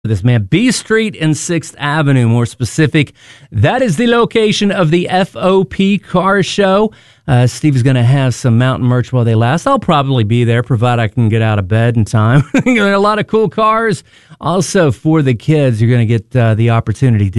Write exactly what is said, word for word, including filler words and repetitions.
This man, B Street and sixth Avenue, more specific. That is the location of the F O P Car Show. Uh, Steve is going to have some mountain merch while they last. I'll probably be there, provided I can get out of bed in time. A lot of cool cars. Also, for the kids, you're going to get uh, the opportunity to